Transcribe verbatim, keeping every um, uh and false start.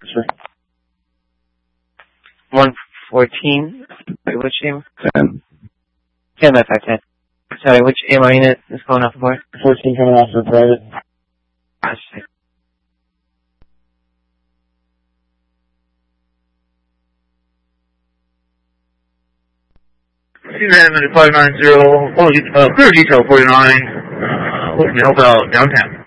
sir. one fourteen. Wait, which game? ten. ten by five ten. Sorry, which A M R unit is going off the board? fourteen coming off for private. I see. five nine zero, uh, clear detail forty-nine, uh, looking to help out downtown.